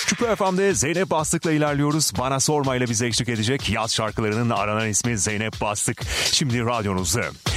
Küpe FM'de Zeynep Bastık'la ilerliyoruz. Bana sormayla bize eşlik edecek yaz şarkılarının aranan ismi Zeynep Bastık. Şimdi radyonuzda.